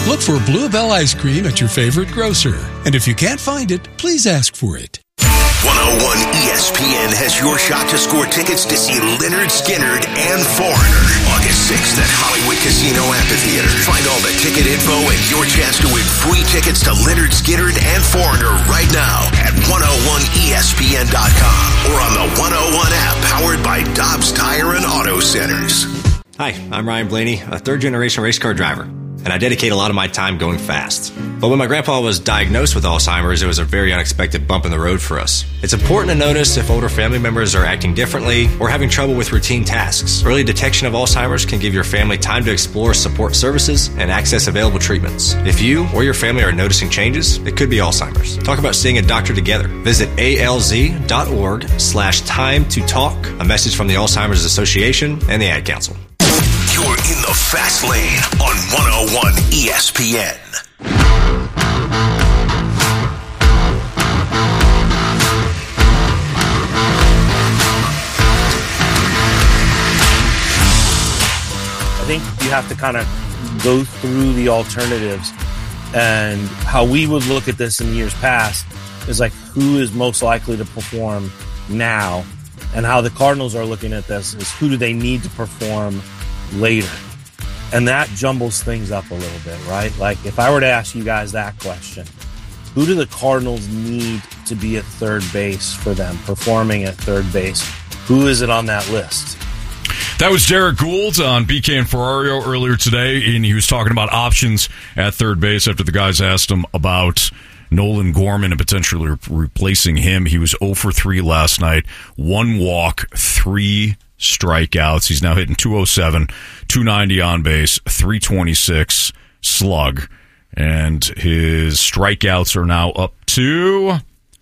Look for Bluebell ice cream at your favorite grocer. And if you can't find it, please ask for it. 101 ESPN has your shot to score tickets to see Lynyrd Skynyrd and Foreigner August 6th at Hollywood Casino Amphitheater. Find all the ticket info and your chance to win free tickets to Lynyrd Skynyrd and Foreigner right now at 101ESPN.com or on the 101 app powered by Dobbs Tire and Auto Centers. Hi, I'm Ryan Blaney, a third-generation race car driver, and I dedicate a lot of my time going fast. But when my grandpa was diagnosed with Alzheimer's, it was a very unexpected bump in the road for us. It's important to notice if older family members are acting differently or having trouble with routine tasks. Early detection of Alzheimer's can give your family time to explore support services and access available treatments. If you or your family are noticing changes, it could be Alzheimer's. Talk about seeing a doctor together. Visit alz.org/time-to-talk. A message from the Alzheimer's Association and the Ad Council. You're in the fast lane on 101 ESPN. I think you have to kind of go through the alternatives, and how we would look at this in years past is like who is most likely to perform now, and how the Cardinals are looking at this is who do they need to perform later. And that jumbles things up a little bit, right? Like if I were to ask you guys that question, who do the Cardinals need to be at third base for them, performing at third base? Who is it on that list? That was Derek Gould on BK and Ferrario earlier today, and he was talking about options at third base after the guys asked him about Nolan Gorman and potentially replacing him. He was 0 for 3 last night, 1 walk, 3 strikeouts. He's now hitting 207, 290 on base, 326 slug. And his strikeouts are now up to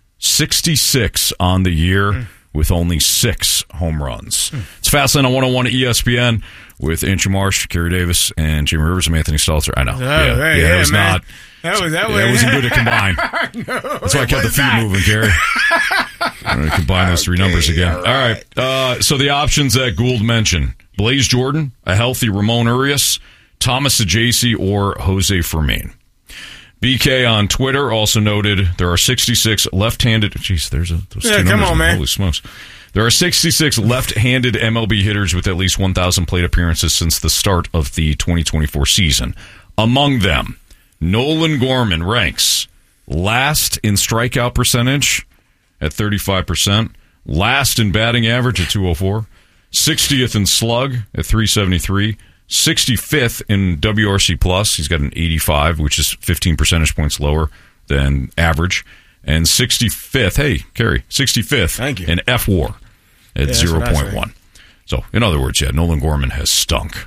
66 on the year with only 6 home runs. It's Fastlane on 101 at ESPN with Andrew Marsh, Kerry Davis, and Jimmy Rivers. I'm Anthony Stelter. I know. That was man. not. That wasn't good to combine. No, that's why I kept the feet moving, Kerry. I'm going to combine those 3 numbers again. All right. So the options that Gould mentioned: Blaze Jordan, a healthy Ramon Urias, Thomas Ajacey, or Jose Fermin. BK on Twitter also noted there are 66 left-handed. Jeez, there's those 2 numbers. Come on, man. Holy smokes. There are 66 left-handed MLB hitters with at least 1,000 plate appearances since the start of the 2024 season. Among them, Nolan Gorman ranks last in strikeout percentage at 35%, last in batting average at 204, 60th in slug at 373, 65th in WRC plus. He's got an 85, which is 15 percentage points lower than average, and 65th. Hey, Kerry, 65th Thank you. in FWAR at 0.1. So, in other words, Nolan Gorman has stunk.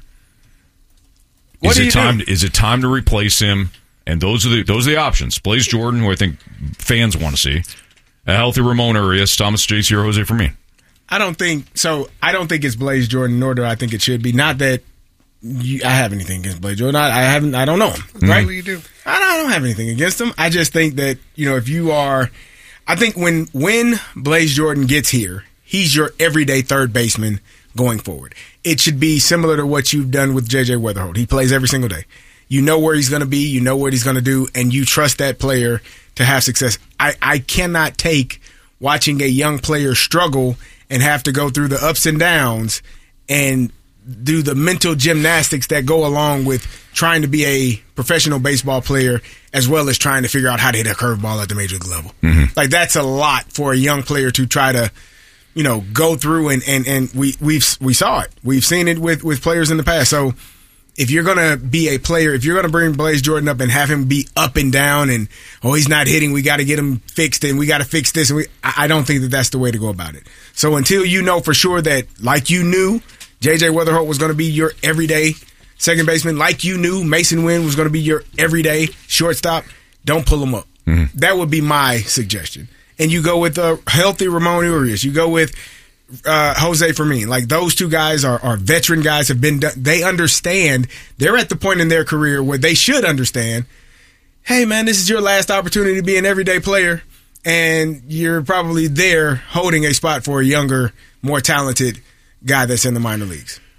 Is it time to replace him? And those are the options. Blaze Jordan, who I think fans want to see, a healthy Ramon Urias, Thomas Ajacey, or Jose Fermin. I don't think it's Blaze Jordan, nor do I think it should be. Not that I have anything against Blaze Jordan. I don't know him. Right? You do. I don't have anything against him. I just think that, if you are, I think when Blaze Jordan gets here, he's your everyday third baseman going forward. It should be similar to what you've done with J.J. Weatherholt. He plays every single day. You know where he's going to be, you know what he's going to do, and you trust that player to have success. I cannot take watching a young player struggle and have to go through the ups and downs and do the mental gymnastics that go along with trying to be a professional baseball player as well as trying to figure out how to hit a curveball at the major league level. Mm-hmm. Like, that's a lot for a young player to try to, go through, and we saw it. We've seen it with players in the past. So if you're going to be a player, if you're going to bring Blaze Jordan up and have him be up and down and, he's not hitting, we got to get him fixed and we got to fix this. And I don't think that that's the way to go about it. So until you know for sure that, like you knew, J.J. Weatherholt was going to be your everyday second baseman, like you knew Mason Wynn was going to be your everyday shortstop, don't pull him up. Mm-hmm. That would be my suggestion. And you go with a healthy Ramon Urias. You go with Jose Fermin. Like, those 2 guys are veteran guys, have been done. They understand. They're at the point in their career where they should understand, hey, man, this is your last opportunity to be an everyday player, and you're probably there holding a spot for a younger, more talented guy that's in the minor leagues.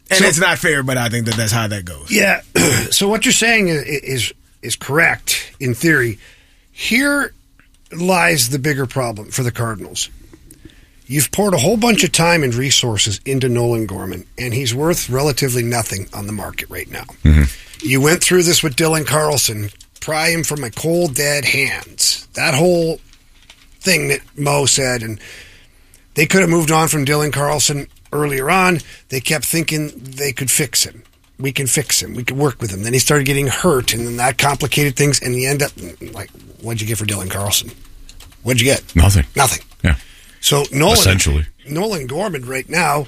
And it's not fair, but I think that's how that goes. Yeah. So what you're saying is correct in theory. Here lies the bigger problem for the Cardinals. You've poured a whole bunch of time and resources into Nolan Gorman, and he's worth relatively nothing on the market right now. Mm-hmm. You went through this with Dylan Carlson. Pry him from my cold, dead hands. That whole thing that Mo said, and they could have moved on from Dylan Carlson earlier on. They kept thinking they could fix him. We can fix him. We could work with him. Then he started getting hurt, and then that complicated things, and you end up, like, what'd you get for Dylan Carlson? What'd you get? Nothing. Yeah. So Essentially. Nolan Gorman right now,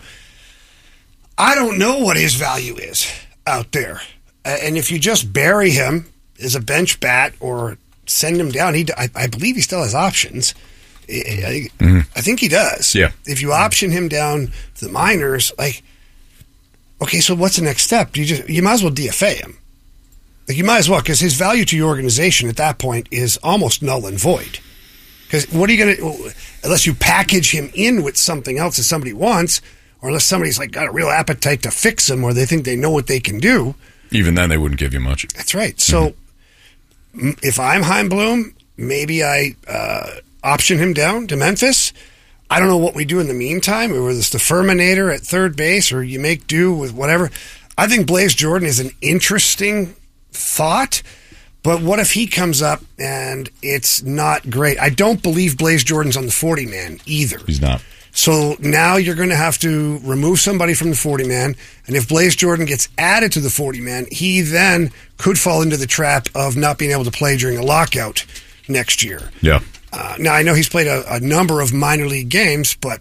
I don't know what his value is out there. And if you just bury him as a bench bat or send him down, I believe he still has options. I think he does. Yeah. If you option him down to the minors, like, okay, so what's the next step? You might as well DFA him. Like, you might as well, because his value to your organization at that point is almost null and void. Because what are you going to, unless you package him in with something else that somebody wants, or unless somebody's like got a real appetite to fix him, or they think they know what they can do. Even then, they wouldn't give you much. That's right. So if I'm Chaim Bloom, maybe I option him down to Memphis. I don't know what we do in the meantime, or whether it's the Furminator at third base, or you make do with whatever. I think Blaze Jordan is an interesting thought, but what if he comes up and it's not great? I don't believe Blaze Jordan's on the 40-man either. He's not. So now you're going to have to remove somebody from the 40-man, and if Blaze Jordan gets added to the 40-man, he then could fall into the trap of not being able to play during a lockout next year. Yeah. Now, I know he's played a number of minor league games, but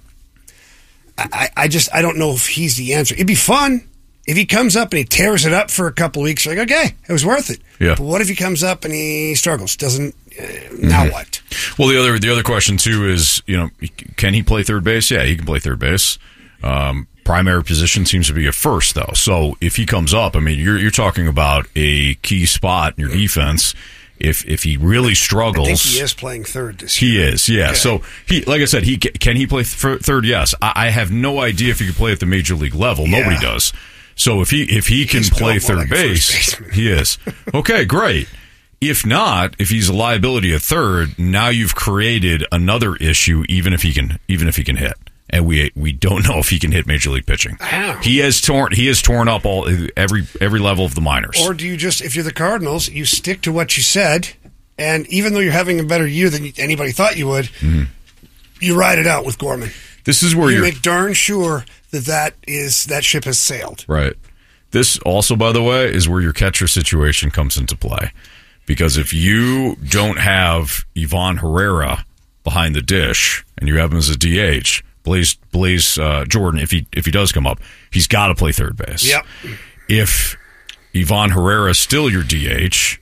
I don't know if he's the answer. It'd be fun if he comes up and he tears it up for a couple of weeks. You're like, okay, it was worth it. Yeah. But what if he comes up and he struggles? Now what? Well, the other question too is, can he play third base? Yeah, he can play third base. Primary position seems to be a first, though. So if he comes up, I mean, you're talking about a key spot in your defense. If he really struggles, I think he is playing third this year. He is, yeah. Okay. So like I said, can he play third? Yes. I have no idea if he can play at the major league level. Yeah. Nobody does. So if he can play third base, he is. Okay, great. If not, if he's a liability at third, now you've created another issue. Even if he can hit, and we don't know if he can hit major league pitching. He has torn up every level of the minors. Or do you just, if you're the Cardinals, you stick to what you said, and even though you're having a better year than anybody thought you would, you ride it out with Gorman. This is where you make darn sure that ship has sailed. Right. This also, by the way, is where your catcher situation comes into play. Because if you don't have Ivan Herrera behind the dish and you have him as a DH, Blaze Jordan, if he does come up, he's got to play third base. Yep. If Ivan Herrera is still your DH,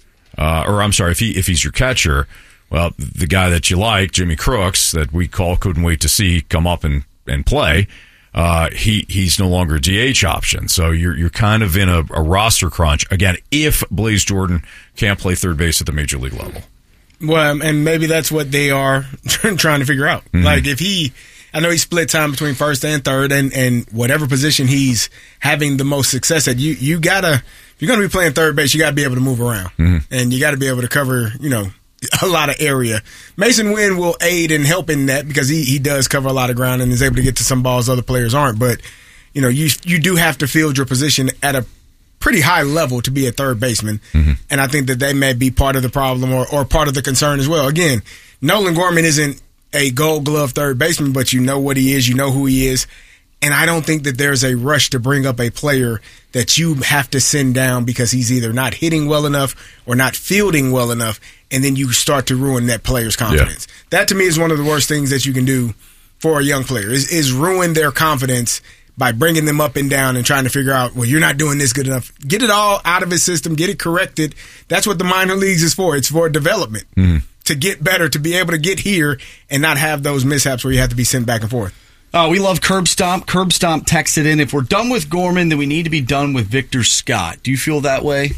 if he's your catcher, well, the guy that you like, Jimmy Crooks, that we couldn't wait to see come up and play, he's no longer a DH option. So you're kind of in a roster crunch again if Blaze Jordan can't play third base at the major league level. Well, and maybe that's what they are trying to figure out. Mm-hmm. Like I know he split time between first and third, and whatever position he's having the most success at, you gotta, if you're gonna be playing third base, you gotta be able to move around, and you gotta be able to cover, a lot of area. Mason Wynn will aid and help in that because he does cover a lot of ground and is able to get to some balls other players aren't. But you do have to field your position at a pretty high level to be a third baseman, and I think that may be part of the problem or part of the concern as well. Again, Nolan Gorman isn't a Gold Glove third baseman, but you know what he is, you know who he is. And I don't think that there's a rush to bring up a player that you have to send down because he's either not hitting well enough or not fielding well enough, and then you start to ruin that player's confidence. Yeah. That, to me, is one of the worst things that you can do for a young player, is ruin their confidence by bringing them up and down and trying to figure out, well, you're not doing this good enough. Get it all out of his system, get it corrected. That's what the minor leagues is for. It's for development, to get better, to be able to get here and not have those mishaps where you have to be sent back and forth. We love Curb Stomp. Curb Stomp texted in, if we're done with Gorman, then we need to be done with Victor Scott. Do you feel that way?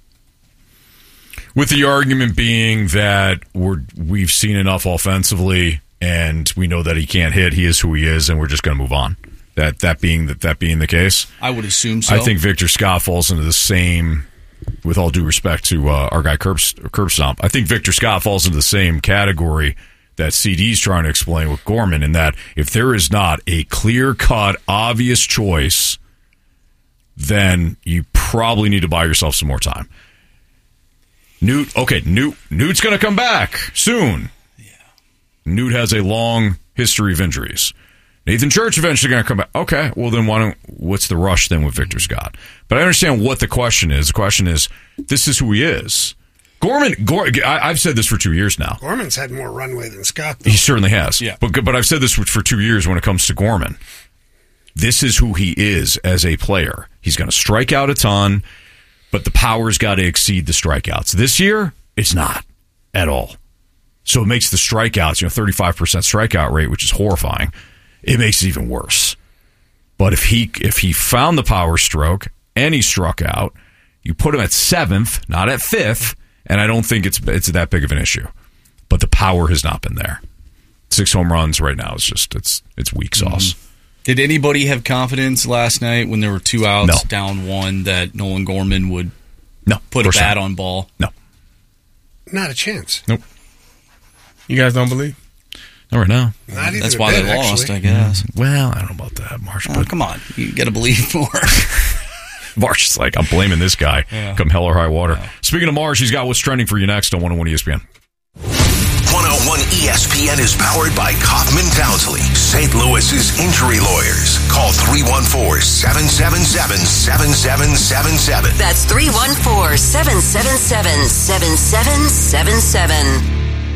With the argument being that we've seen enough offensively and we know that he can't hit, he is who he is, and we're just going to move on. That being the case, I would assume so. I think Victor Scott falls into the same. With all due respect to our guy Curb Stomp, I think Victor Scott falls into the same category that CD's trying to explain with Gorman, in that if there is not a clear-cut, obvious choice, then you probably need to buy yourself some more time. Newt's going to come back soon. Yeah. Newt has a long history of injuries. Nathan Church eventually going to come back. Okay, well then what's the rush then with Victor Scott? But I understand what the question is. The question is, this is who he is. Gorman, I've said this for 2 years now. Gorman's had more runway than Scott, though. He certainly has. Yeah. But I've said this for 2 years when it comes to Gorman. This is who he is as a player. He's going to strike out a ton, but the power's got to exceed the strikeouts. This year, it's not at all. So it makes the strikeouts, 35% strikeout rate, which is horrifying. It makes it even worse. But if he found the power stroke and he struck out, you put him at 7th, not at 5th, and I don't think it's that big of an issue. But the power has not been there. 6 home runs right now is just it's weak sauce. Did anybody have confidence last night when there were 2 outs, down 1, that Nolan Gorman would put a bat on ball? No. Not a chance. Nope. You guys don't believe? Not right now. Not even That's why they lost, I guess. Well, I don't know about that, Marsh. But Come on. You got to believe more. Marsh is like, I'm blaming this guy come hell or high water. Yeah. Speaking of Marsh, he's got what's trending for you next on 101 ESPN. 101 ESPN is powered by Kaufman Townsley, St. Louis's injury lawyers. Call 314-777-7777. That's 314-777-7777.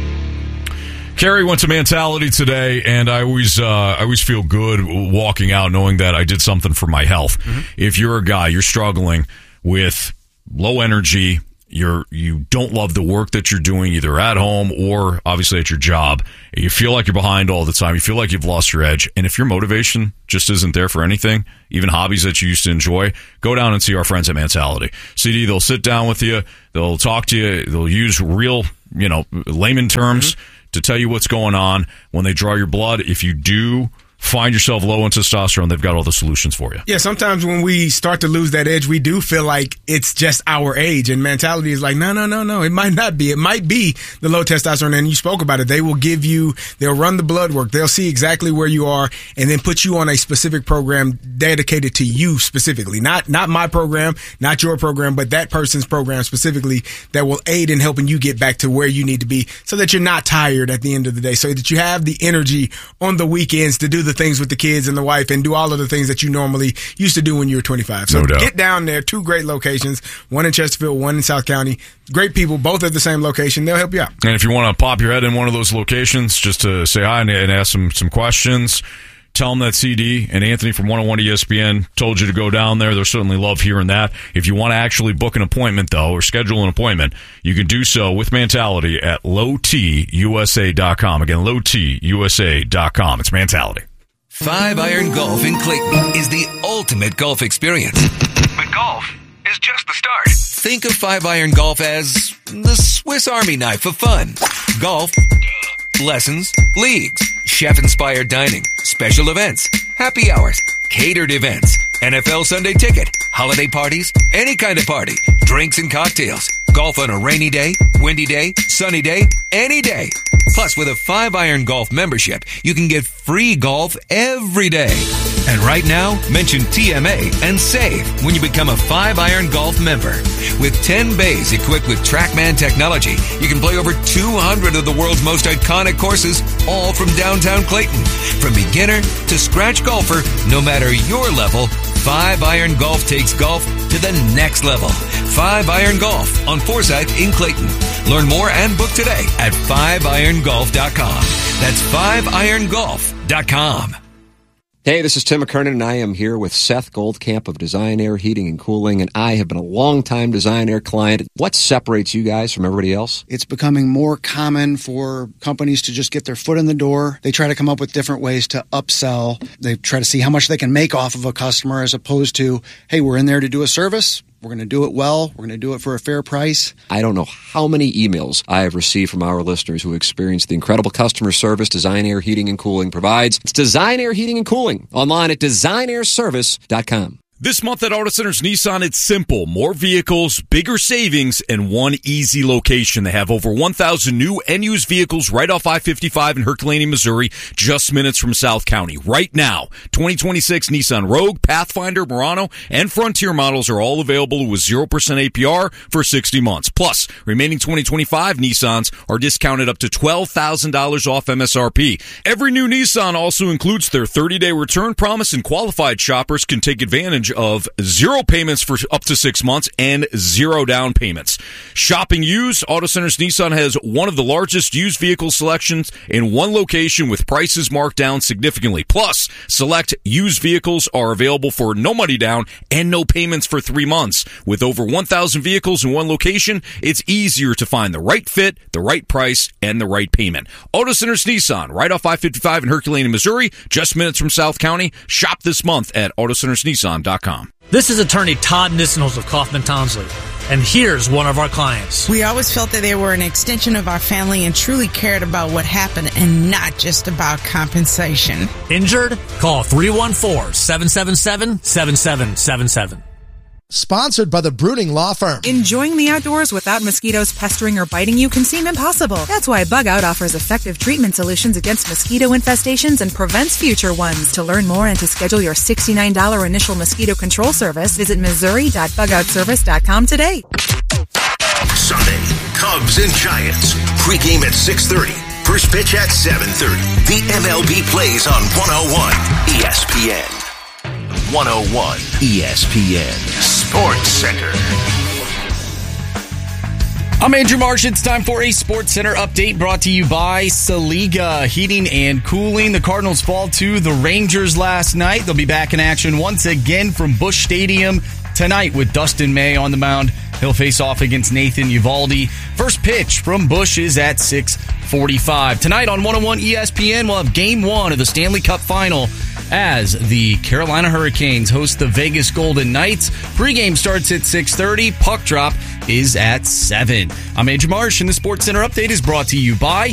Carrie went to Mentality today, and I always feel good walking out knowing that I did something for my health. Mm-hmm. If you're a guy, you're struggling with low energy, you don't love the work that you're doing either at home or obviously at your job, you feel like you're behind all the time, you feel like you've lost your edge, and if your motivation just isn't there for anything, even hobbies that you used to enjoy, go down and see our friends at Mentality. CD, they'll sit down with you, they'll talk to you, they'll use real, layman terms to tell you what's going on. When they draw your blood, if you do find yourself low in testosterone, they've got all the solutions for you. Yeah, sometimes when we start to lose that edge, we do feel like it's just our age, and Mentality is like, no, it might not be. It might be the low testosterone, and you spoke about it. They'll run the blood work, they'll see exactly where you are, and then put you on a specific program dedicated to you specifically. Not my program, not your program, but that person's program specifically that will aid in helping you get back to where you need to be so that you're not tired at the end of the day, so that you have the energy on the weekends to do the things with the kids and the wife and do all of the things that you normally used to do when you were 25. So get down there. 2 great locations, one in Chesterfield, one in South County. Great people, both at the same location. They'll help you out. And if you want to pop your head in one of those locations just to say hi and ask some questions, tell them that CD and Anthony from 101 ESPN told you to go down there. They'll certainly love hearing that. If you want to actually book an appointment, though, or schedule an appointment, you can do so with Mentality at lowtusa.com. Again, lowtusa.com. It's Mentality. 5-Iron Golf in Clayton is the ultimate golf experience. But golf is just the start. Think of 5-Iron Golf as the Swiss Army knife of fun. Golf, lessons, leagues, chef-inspired dining, special events, happy hours, catered events, NFL Sunday ticket, holiday parties, any kind of party, drinks and cocktails. Golf on a rainy day, windy day, sunny day, any day. Plus, with a 5-Iron Golf membership, you can get free golf every day. And right now, mention TMA and save when you become a 5-Iron Golf member. With 10 bays equipped with TrackMan technology, you can play over 200 of the world's most iconic courses, all from downtown Clayton. From beginner to scratch golfer, no matter your level, 5-Iron Golf takes golf to the next level. 5-Iron Golf on Forsyth in Clayton. Learn more and book today at 5irongolf.com. That's 5irongolf.com. Hey, this is Tim McKernan, and I am here with Seth Goldcamp of Design Air Heating and Cooling, and I have been a long-time Design Air client. What separates you guys from everybody else? It's becoming more common for companies to just get their foot in the door. They try to come up with different ways to upsell. They try to see how much they can make off of a customer as opposed to, hey, we're in there to do a service. We're going to do it well. We're going to do it for a fair price. I don't know how many emails I have received from our listeners who experience the incredible customer service Design Air Heating and Cooling provides. It's Design Air Heating and Cooling, online at designairservice.com. This month at Auto Centers Nissan, it's simple. More vehicles, bigger savings, and one easy location. They have over 1,000 new and used vehicles right off I-55 in Herculaneum, Missouri, just minutes from South County. Right now, 2026 Nissan Rogue, Pathfinder, Murano, and Frontier models are all available with 0% APR for 60 months. Plus, remaining 2025 Nissans are discounted up to $12,000 off MSRP. Every new Nissan also includes their 30-day return promise, and qualified shoppers can take advantage of 0 payments for up to 6 months and 0 down payments. Shopping used, Auto Centers Nissan has one of the largest used vehicle selections in one location with prices marked down significantly. Plus, select used vehicles are available for no money down and no payments for 3 months. With over 1,000 vehicles in one location, it's easier to find the right fit, the right price, and the right payment. Auto Centers Nissan, right off I-55 in Herculaneum, Missouri, just minutes from South County. Shop this month at AutoCentersNissan.com. This is attorney Todd Nissenholz of Kaufman Townsley, and here's one of our clients. We always felt that they were an extension of our family and truly cared about what happened and not just about compensation. Injured? Call 314-777-7777. Sponsored by the Brooding Law Firm. Enjoying the outdoors without mosquitoes pestering or biting you can seem impossible. That's why Bug Out offers effective treatment solutions against mosquito infestations and prevents future ones. To learn more and to schedule your $69 initial mosquito control service, visit Missouri.bugoutservice.com today. Sunday, Cubs and Giants. Pre-game at 6:30. First pitch at 7:30. The MLB plays on 101 ESPN. 101 ESPN Sports Center. I'm Andrew Marsh. It's time for a Sports Center update brought to you by Saliga Heating and Cooling. The Cardinals fall to the Rangers last night. They'll be back in action once again from Busch Stadium tonight with Dustin May on the mound. He'll face off against Nathan Eovaldi. First pitch from Busch is at 6:45. Tonight on 101 ESPN, we'll have Game 1 of the Stanley Cup Final as the Carolina Hurricanes host the Vegas Golden Knights. Pre-game starts at 6:30. Puck drop is at 7. I'm Andrew Marsh, and the Sports Center update is brought to you by